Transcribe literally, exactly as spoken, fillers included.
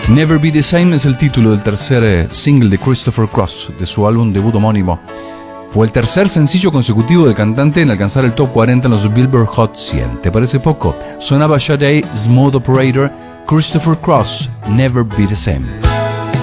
Never Be the Same es el título del tercer eh, single de Christopher Cross, de su álbum debut homónimo. Fue el tercer sencillo consecutivo del cantante en alcanzar el top cuarenta en los Billboard Hot cien. ¿Te parece poco? Sonaba Sade, Smooth Operator, Christopher Cross, Never Be the Same.